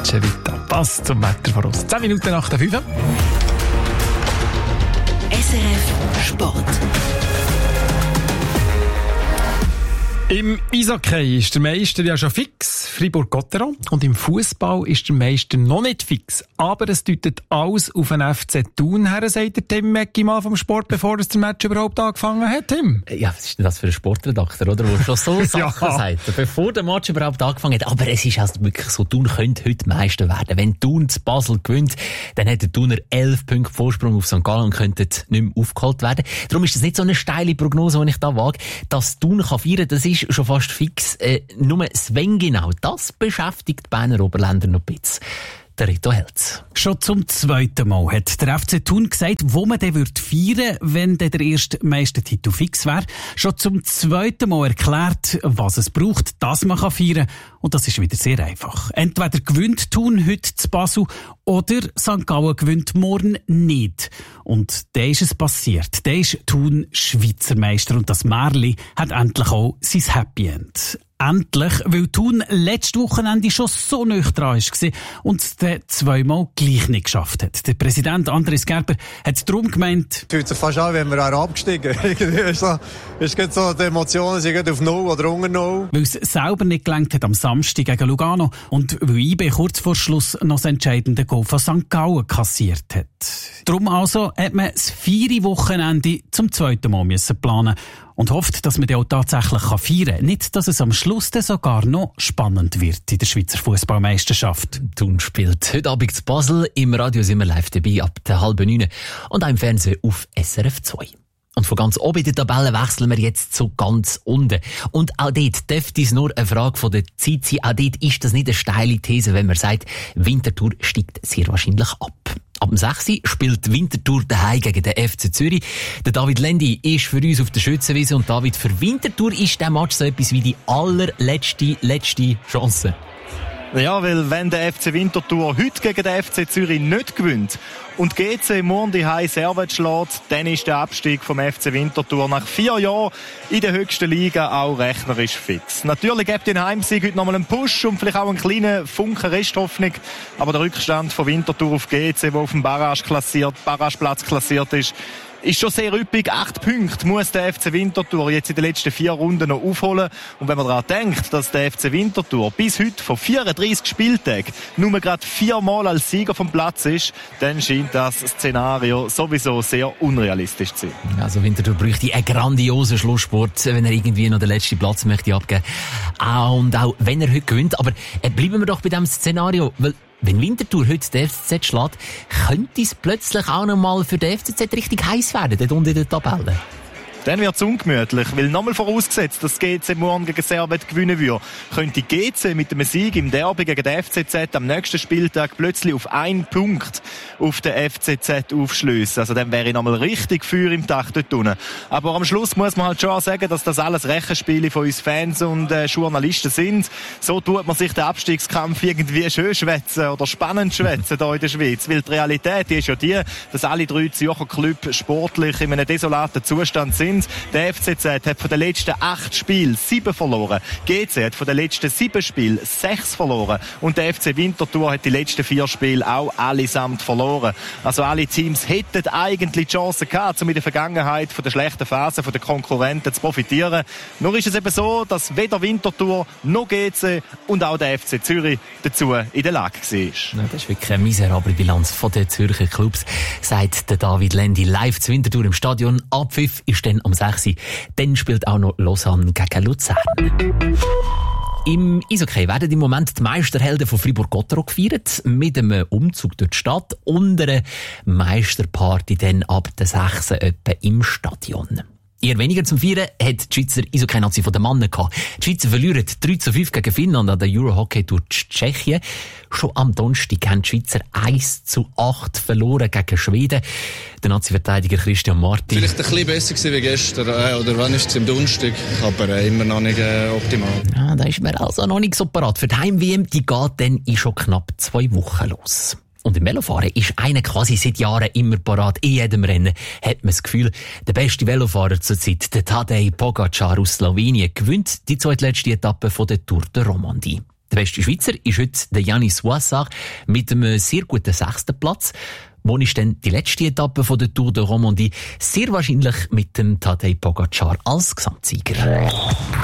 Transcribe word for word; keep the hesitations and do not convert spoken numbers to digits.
Dolce Vita. Das zum Wetter voraus. zehn Minuten nach der fünf. S R F Sport. Im Eishockey ist der Meister ja schon fix, Fribourg-Gotteron. Und im Fußball ist der Meister noch nicht fix. Aber es deutet alles auf einen F C Thun her, sagt der Tim Mecki mal vom Sport, bevor das Match überhaupt angefangen hat, Tim. Ja, was ist denn das für ein Sportredakteur, oder? Der schon so Sachen Ja. sagt, bevor der Match überhaupt angefangen hat. Aber es ist also wirklich so, Thun könnte heute Meister werden. Wenn Thun zu Basel gewinnt, dann hat der Thuner elf Punkte Vorsprung auf Sankt Gallen und könnte nicht mehr aufgeholt werden. Darum ist das nicht so eine steile Prognose, die ich da wage. Dass Thun kann feiern, das ist schon fast fix. Äh, nur Sven genau, das beschäftigt die Berner Oberländer noch ein bisschen. Der Rito Helz. Schon zum zweiten Mal hat der F C Thun gesagt, wo man den würde feiern, wenn der erste Meistertitel fix wäre. Schon zum zweiten Mal erklärt, was es braucht, dass man feiern kann. Und das ist wieder sehr einfach. Entweder gewinnt Thun heute zu Basel oder Sankt Gallen gewinnt morgen nicht. Und dann ist es passiert. Dann ist Thun Schweizer Meister und das Märli hat endlich auch sein Happy End. Endlich, weil Thun letztes Wochenende schon so nah dran war und es dann zweimal gleich nicht geschafft hat. Der Präsident Andres Gerber hat darum gemeint, fühlt sich fast an, wenn wir auch abgestiegen sind. so, ist so, die Emotionen sind auf Null oder unter Null. Weil es selber nicht gelangt hat am Samstag gegen Lugano und weil I B kurz vor Schluss noch das entscheidende Goal von Sankt Gallen kassiert hat. Darum also hat man das vierte Wochenende zum zweiten Mal müssen planen und hofft, dass man die auch tatsächlich feiern kann. Nicht, dass es am Schluss dann sogar noch spannend wird in der Schweizer Fußballmeisterschaft. Thun spielt heute Abend zu Basel. Im Radio sind wir live dabei ab der halben neun und auch im Fernsehen auf S R F zwei. Und von ganz oben in der Tabelle wechseln wir jetzt zu ganz unten. Und auch dort dürfte es nur eine Frage von der Zeit sein. Auch dort ist das nicht eine steile These, wenn man sagt, Winterthur steigt sehr wahrscheinlich ab. Ab dem sechs spielt Winterthur daheim gegen den F C Zürich. Der David Lendi ist für uns auf der Schützenwiese und David, für Winterthur ist der Match so etwas wie die allerletzte, letzte Chance. Ja, weil wenn der F C Winterthur heute gegen den F C Zürich nicht gewinnt und G C morgen die Heim Servet schlägt, dann ist der Abstieg vom F C Winterthur nach vier Jahren in der höchsten Liga auch rechnerisch fix. Natürlich gibt den Heimsieg heute nochmal einen Push und vielleicht auch einen kleinen Funken Resthoffnung, aber der Rückstand von Winterthur auf G C, der auf dem Barrage klassiert, Barrageplatz klassiert ist, ist schon sehr üppig. Acht Punkte muss der F C Winterthur jetzt in den letzten vier Runden noch aufholen. Und wenn man daran denkt, dass der F C Winterthur bis heute von vierunddreissig Spieltagen nur gerade viermal als Sieger vom Platz ist, dann scheint das Szenario sowieso sehr unrealistisch zu sein. Also Winterthur bräuchte einen grandiosen Schlusssport, wenn er irgendwie noch den letzten Platz möchte abgeben. Ah, und auch wenn er heute gewinnt. Aber äh, bleiben wir doch bei diesem Szenario, weil wenn Winterthur heute den F C Z schlägt, könnte es plötzlich auch noch mal für den F C Z richtig heiß werden, dort unten in der Tabelle. Dann wird es ungemütlich, weil nochmal vorausgesetzt, dass G C morgen gegen Servet gewinnen würde, könnte G C mit dem Sieg im Derby gegen den F C Z am nächsten Spieltag plötzlich auf einen Punkt auf den F C Z aufschliessen. Also dann wäre ich nochmal richtig Feuer im Dach dort unten. Aber am Schluss muss man halt schon sagen, dass das alles Rechenspiele von uns Fans und äh, Journalisten sind. So tut man sich den Abstiegskampf irgendwie schön schwätzen oder spannend schwätzen hier in der Schweiz. Weil die Realität die ist ja die, dass alle drei Zürcher Clubs sportlich in einem desolaten Zustand sind. Der F C Z hat von den letzten acht Spielen sieben verloren. G C hat von den letzten sieben Spielen sechs verloren. Und der F C Winterthur hat die letzten vier Spiele auch allesamt verloren. Also alle Teams hätten eigentlich die Chance gehabt, um in der Vergangenheit von der schlechten Phase von den Konkurrenten zu profitieren. Nur ist es eben so, dass weder Winterthur noch G C und auch der F C Zürich dazu in der Lage war. Ja, das ist wirklich eine miserable Bilanz von den Zürcher Clubs, sagt der David Lendi live zu Winterthur im Stadion. Abpfiff ist dann um sechs Uhr. Dann spielt auch noch Lausanne gegen Luzern. Im Eishockey werden im Moment die Meisterhelden von Fribourg-Gotteron gefeiert, mit einem Umzug durch die Stadt und einer Meisterparty dann ab der sechs Uhr etwa im Stadion. Eher weniger zum Feiern hat die Schweizer Eishockey-Nazi von den Mannen gehabt. Die Schweizer verlieren drei zu fünf gegen Finnland an der Eurohockey durch Tschechien. Schon am Donnerstag haben die Schweizer eins zu acht verloren gegen Schweden. Der Nazi-Verteidiger Christian Martin. Vielleicht ein bisschen besser gewesen wie gestern, äh, oder wann ist es im Donnerstag, aber äh, immer noch nicht äh, optimal. Ja, da ist man also noch nicht so parat. Für die Heim-W M, die geht dann in schon knapp zwei Wochen los. Und im Velofahren ist einer quasi seit Jahren immer parat. In jedem Rennen hat man das Gefühl, der beste Velofahrer zurzeit, der Tadej Pogacar aus Slowenien, gewinnt die zweitletzte Etappe von der Tour de Romandie. Der beste Schweizer ist heute der Yannis Ouassar mit einem sehr guten sechsten Platz. Wo ist denn die letzte Etappe von der Tour de Romandie? Sehr wahrscheinlich mit dem Tadej Pogacar als Gesamtsieger.